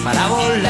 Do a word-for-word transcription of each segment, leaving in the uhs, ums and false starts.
para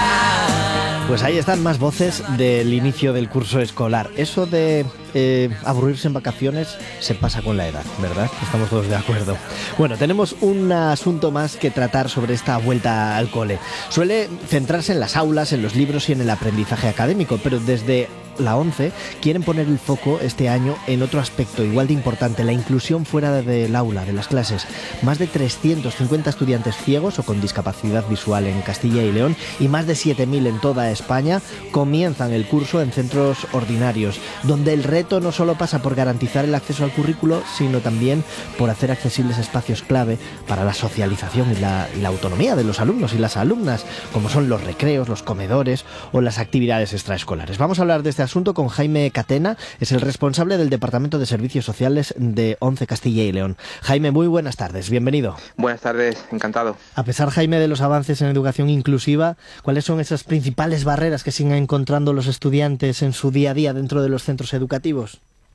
volar. Pues ahí están más voces del inicio del curso escolar. Eso de eh, aburrirse en vacaciones se pasa con la edad, ¿verdad? Estamos todos de acuerdo. Bueno, tenemos un asunto más que tratar sobre esta vuelta al cole. Suele centrarse en las aulas, en los libros y en el aprendizaje académico, pero desde la ONCE quieren poner el foco este año en otro aspecto igual de importante, la inclusión fuera del aula, de las clases. Más de trescientos cincuenta estudiantes ciegos o con discapacidad visual en Castilla y León y más de siete mil en toda España comienzan el curso en centros ordinarios, donde el reto no solo pasa por garantizar el acceso al currículo, sino también por hacer accesibles espacios clave para la socialización y la, y la autonomía de los alumnos y las alumnas, como son los recreos, los comedores o las actividades extraescolares. Vamos a hablar de este asunto con Jaime Catena, es el responsable del Departamento de Servicios Sociales de ONCE Castilla y León. Jaime, muy buenas tardes, bienvenido. Buenas tardes, encantado. A pesar, Jaime, de los avances en educación inclusiva, ¿cuáles son esas principales barreras que siguen encontrando los estudiantes en su día a día dentro de los centros educativos?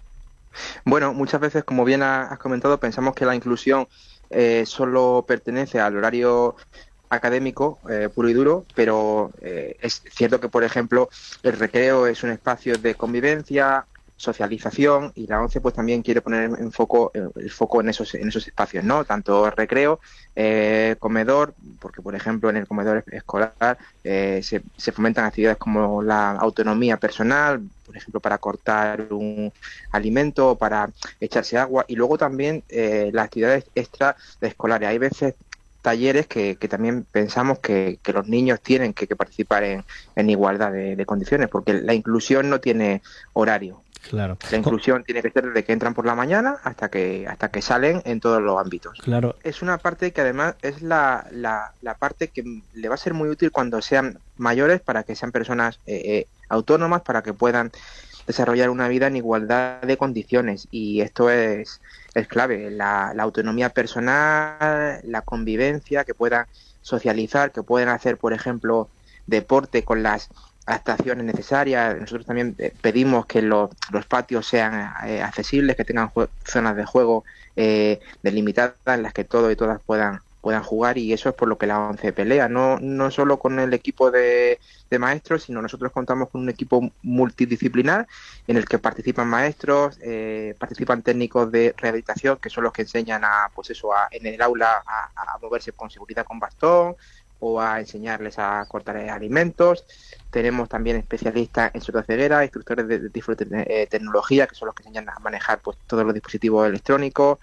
Bueno, muchas veces, como bien has comentado, pensamos que la inclusión eh, solo pertenece al horario académico eh, puro y duro, pero eh, es cierto que, por ejemplo, el recreo es un espacio de convivencia, socialización, y la ONCE pues también quiere poner en foco el foco en esos en esos espacios, ¿no? Tanto recreo, eh, comedor, porque por ejemplo en el comedor escolar eh, se, se fomentan actividades como la autonomía personal, por ejemplo para cortar un alimento, para echarse agua, y luego también eh, las actividades extraescolares. Hay veces talleres que, que también pensamos que, que los niños tienen que, que participar en, en igualdad de, de condiciones, porque la inclusión no tiene horario. Claro. La inclusión tiene que ser desde que entran por la mañana hasta que hasta que salen en todos los ámbitos. Claro. Es una parte que además es la, la, la parte que le va a ser muy útil cuando sean mayores, para que sean personas eh, eh, autónomas, para que puedan desarrollar una vida en igualdad de condiciones, y esto es, es clave, la, la autonomía personal, la convivencia, que puedan socializar, que puedan hacer, por ejemplo, deporte con las adaptaciones necesarias. Nosotros también pedimos que los, los patios sean eh, accesibles, que tengan jue- zonas de juego eh, delimitadas en las que todos y todas puedan puedan jugar, y eso es por lo que la ONCE pelea, no no solo con el equipo de, de maestros, sino nosotros contamos con un equipo multidisciplinar en el que participan maestros, eh, participan técnicos de rehabilitación, que son los que enseñan a pues eso a, en el aula a, a moverse con seguridad con bastón, o a enseñarles a cortar alimentos. Tenemos también especialistas en sordoceguera, instructores de, de, de eh, tecnología, que son los que enseñan a manejar pues todos los dispositivos electrónicos.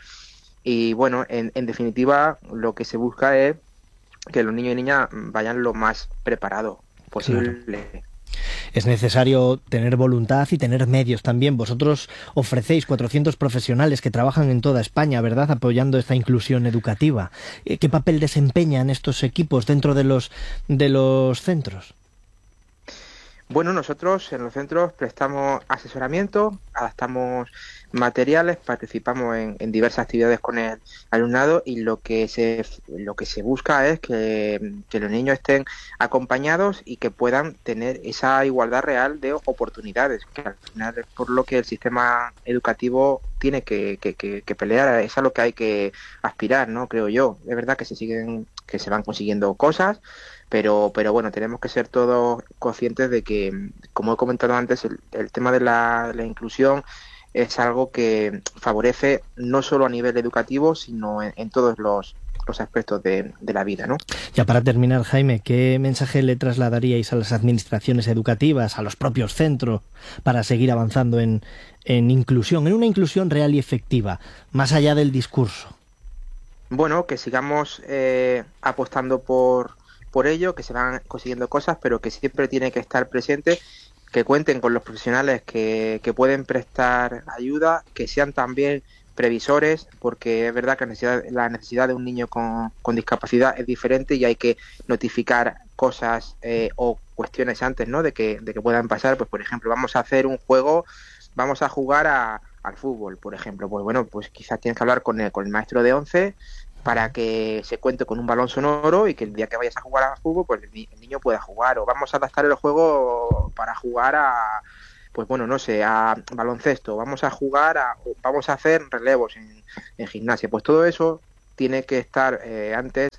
Y bueno, en, en definitiva, lo que se busca es que los niños y niñas vayan lo más preparados posible. Claro. Es necesario tener voluntad y tener medios también. Vosotros ofrecéis cuatrocientos profesionales que trabajan en toda España, ¿verdad?, apoyando esta inclusión educativa. ¿Qué papel desempeñan estos equipos dentro de los, de los centros? Bueno, nosotros en los centros prestamos asesoramiento, adaptamos materiales, participamos en, en diversas actividades con el alumnado, y lo que se lo que se busca es que, que los niños estén acompañados y que puedan tener esa igualdad real de oportunidades, que al final es por lo que el sistema educativo tiene que, que, que, que pelear, es a lo que hay que aspirar, ¿no? Creo yo. Es verdad que se siguen que se van consiguiendo cosas, pero pero bueno, tenemos que ser todos conscientes de que, como he comentado antes, el, el tema de la, la inclusión es algo que favorece no solo a nivel educativo, sino en, en todos los, los aspectos de, de la vida, ¿no? Ya para terminar, Jaime, ¿qué mensaje le trasladaríais a las administraciones educativas, a los propios centros, para seguir avanzando en, en inclusión, en una inclusión real y efectiva, más allá del discurso? Bueno, que sigamos eh, apostando por, por ello, que se van consiguiendo cosas, pero que siempre tiene que estar presente, que cuenten con los profesionales que, que pueden prestar ayuda, que sean también previsores, porque es verdad que la necesidad, la necesidad de un niño con, con discapacidad es diferente, y hay que notificar cosas eh, o cuestiones antes, ¿no?, de que, de que puedan pasar. Pues por ejemplo, vamos a hacer un juego, vamos a jugar a, al fútbol, por ejemplo. Pues bueno, pues quizás tienes que hablar con el, con el maestro de once para que se cuente con un balón sonoro, y que el día que vayas a jugar al fútbol, pues el, ni- el niño pueda jugar. O vamos a adaptar el juego para jugar a, pues bueno, no sé, a baloncesto, vamos a jugar a, o vamos a hacer relevos en, en gimnasia. Pues todo eso tiene que estar eh, antes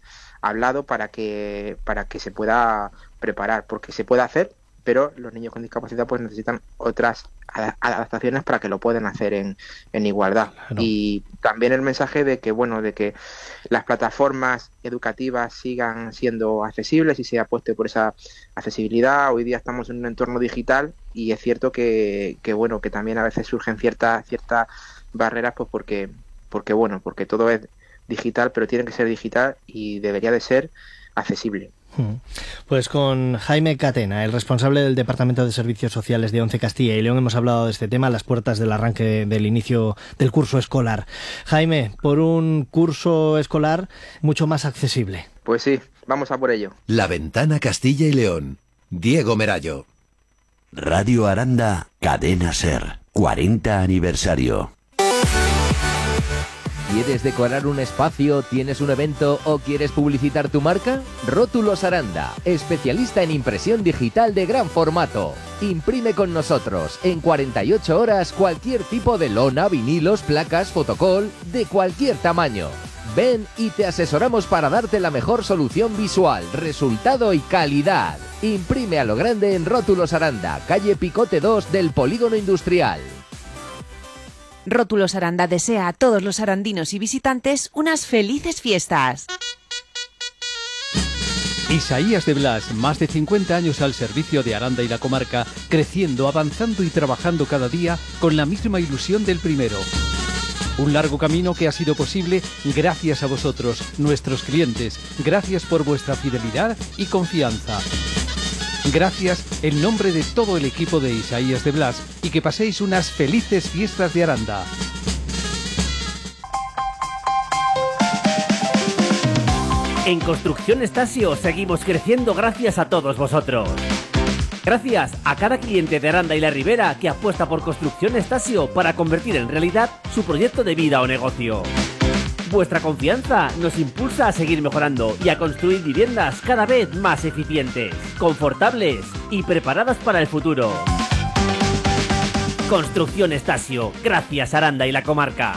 hablado para que para que se pueda preparar, porque se puede hacer, pero los niños con discapacidad pues necesitan otras adaptaciones para que lo puedan hacer en, en igualdad. Claro. Y también el mensaje de que bueno de que las plataformas educativas sigan siendo accesibles y se apueste por esa accesibilidad. Hoy día estamos en un entorno digital y es cierto que, que bueno que también a veces surgen ciertas ciertas barreras pues porque porque bueno porque todo es digital, pero tiene que ser digital y debería de ser accesible. Pues con Jaime Catena, el responsable del Departamento de Servicios Sociales de ONCE Castilla y León, hemos hablado de este tema a las puertas del arranque del inicio del curso escolar. Jaime, por un curso escolar mucho más accesible. Pues sí, vamos a por ello. La Ventana Castilla y León. Diego Merallo. Radio Aranda, Cadena Ser, cuarenta aniversario. ¿Quieres decorar un espacio, tienes un evento o quieres publicitar tu marca? Rótulos Aranda, especialista en impresión digital de gran formato. Imprime con nosotros en cuarenta y ocho horas cualquier tipo de lona, vinilos, placas, fotocol, de cualquier tamaño. Ven y te asesoramos para darte la mejor solución visual, resultado y calidad. Imprime a lo grande en Rótulos Aranda, calle Picote dos del Polígono Industrial. Rótulos Aranda desea a todos los arandinos y visitantes unas felices fiestas. Isaías de Blas, más de cincuenta años al servicio de Aranda y la comarca, creciendo, avanzando y trabajando cada día con la misma ilusión del primero. Un largo camino que ha sido posible gracias a vosotros, nuestros clientes. Gracias por vuestra fidelidad y confianza. Gracias en nombre de todo el equipo de Isaías de Blas y que paséis unas felices fiestas de Aranda. En Construcción Estasio seguimos creciendo gracias a todos vosotros. Gracias a cada cliente de Aranda y la Ribera que apuesta por Construcción Estasio para convertir en realidad su proyecto de vida o negocio. Vuestra confianza nos impulsa a seguir mejorando y a construir viviendas cada vez más eficientes, confortables y preparadas para el futuro. Construcción Estasio, gracias Aranda y la comarca.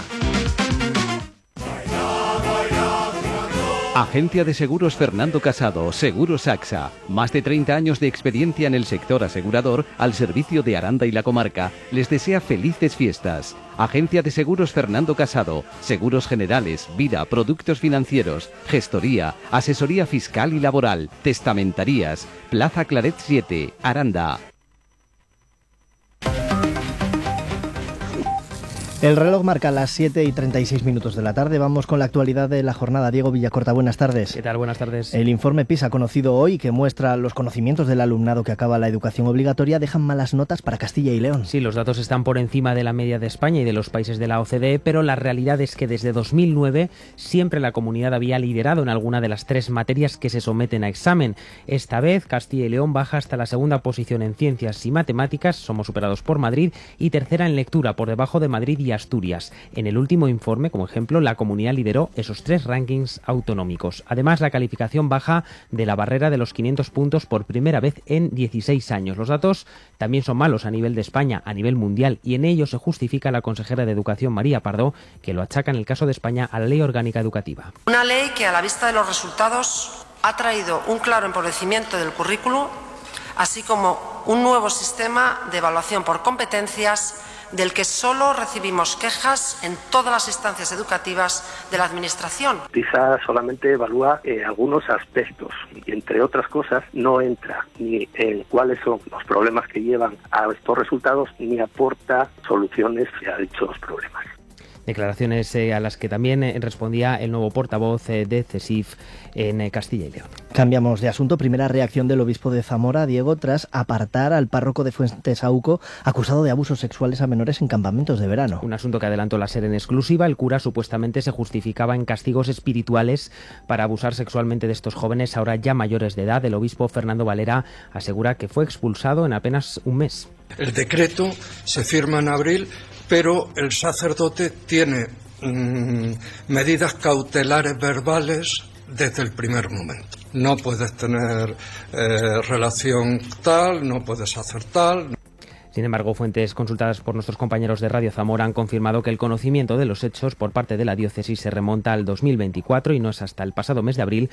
Agencia de Seguros Fernando Casado, Seguros AXA. Más de treinta años de experiencia en el sector asegurador al servicio de Aranda y la comarca. Les desea felices fiestas. Agencia de Seguros Fernando Casado. Seguros generales, vida, productos financieros, gestoría, asesoría fiscal y laboral, testamentarías. Plaza Claret siete, Aranda. El reloj marca las siete y treinta y seis minutos de la tarde. Vamos con la actualidad de la jornada. Diego Villacorta, buenas tardes. ¿Qué tal? Buenas tardes. El informe PISA conocido hoy, que muestra los conocimientos del alumnado que acaba la educación obligatoria, dejan malas notas para Castilla y León. Sí, los datos están por encima de la media de España y de los países de la O C D E, pero la realidad es que desde dos mil nueve siempre la comunidad había liderado en alguna de las tres materias que se someten a examen. Esta vez Castilla y León baja hasta la segunda posición en ciencias y matemáticas, somos superados por Madrid, y tercera en lectura, por debajo de Madrid y Asturias. En el último informe, como ejemplo, la comunidad lideró esos tres rankings autonómicos. Además, la calificación baja de la barrera de los quinientos puntos por primera vez en dieciséis años. Los datos también son malos a nivel de España, a nivel mundial, y en ello se justifica la consejera de Educación, María Pardo, que lo achaca en el caso de España a la Ley Orgánica Educativa. Una ley que, a la vista de los resultados, ha traído un claro empobrecimiento del currículo, así como un nuevo sistema de evaluación por competencias del que solo recibimos quejas en todas las instancias educativas de la Administración. PISA solamente evalúa eh, algunos aspectos y, entre otras cosas, no entra ni en cuáles son los problemas que llevan a estos resultados ni aporta soluciones a dichos problemas. Declaraciones eh, a las que también eh, respondía el nuevo portavoz eh, de CESIF en eh, Castilla y León. Cambiamos de asunto. Primera reacción del obispo de Zamora, Diego, tras apartar al párroco de Fuentesauco acusado de abusos sexuales a menores en campamentos de verano. Un asunto que adelantó la SER en exclusiva. El cura supuestamente se justificaba en castigos espirituales para abusar sexualmente de estos jóvenes, ahora ya mayores de edad. El obispo Fernando Valera asegura que fue expulsado en apenas un mes. El decreto se firma en abril, pero el sacerdote tiene mmm, medidas cautelares verbales desde el primer momento. No puedes tener eh, relación tal, no puedes hacer tal. Sin embargo, fuentes consultadas por nuestros compañeros de Radio Zamora han confirmado que el conocimiento de los hechos por parte de la diócesis se remonta al dos mil veinticuatro y no es hasta el pasado mes de abril